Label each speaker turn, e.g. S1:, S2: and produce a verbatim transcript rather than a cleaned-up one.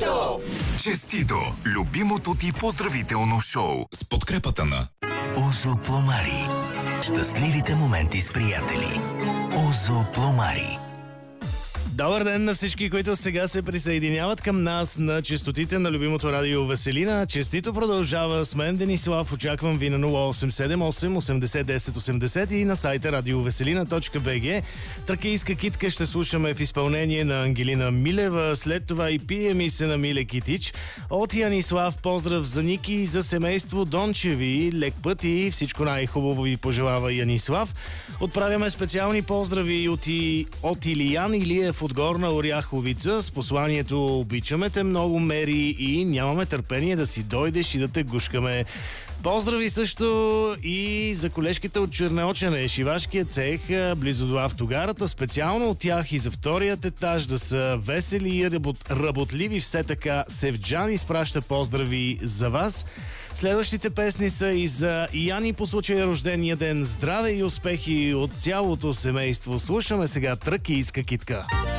S1: Честито!
S2: Честито! Любимото ти поздравително шоу с подкрепата на
S3: Озо Пломари. Щастливите моменти с приятели. Озо Пломари.
S4: Добър ден на всички, които сега се присъединяват към нас на честотите на любимото радио Веселина. Честито продължава с мен, Денислав. Очаквам ви на нула осем седем осем осемдесет десет осемдесет и на сайта радиовеселина точка бг. Тракийска китка ще слушаме в изпълнение на Ангелина Милева. След това и пие ми се на Миле Китич. От Янислав поздрав за Ники и за семейство Дончеви. Лек път и всичко най-хубаво ви пожелава Янислав. Отправяме специални поздрави от, и... от Илиян Илиев от Горна Оряховица с посланието: обичаме те много, Мери, и нямаме търпение да си дойдеш и да те гушкаме. Поздрави също и за колежките от Чернеочене, шивашкия цех близо до автогарата. Специално от тях и за вторият етаж да са весели и работ... работливи все така. Севджан изпраща поздрави за вас. Следващите песни са и за Яни по случай рождения ден. Здраве и успехи от цялото семейство. Слушаме сега Тракийска китка.